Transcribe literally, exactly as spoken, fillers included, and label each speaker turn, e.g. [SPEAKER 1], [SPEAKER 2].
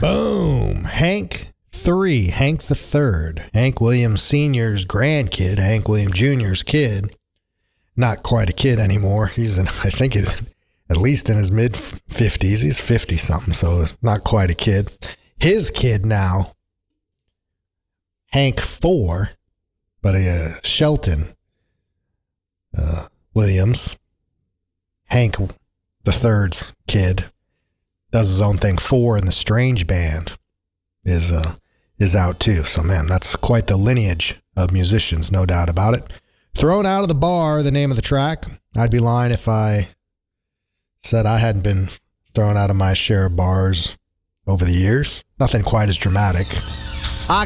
[SPEAKER 1] Boom. Hank three, Hank the third, Hank Williams Senior's grandkid, Hank Williams Junior's kid. Not quite a kid anymore. He's in, I think he's at least in his mid fifties. He's fifty something, so not quite a kid. His kid now, Hank four, but uh, Shelton uh, Williams, Hank the third's kid, does his own thing. Four in the Strange Band is uh, is out too. So man, that's quite the lineage of musicians, no doubt about it. Thrown Out of the Bar, the name of the track. I'd be lying if I said I hadn't been thrown out of my share of bars over the years. Nothing quite as dramatic.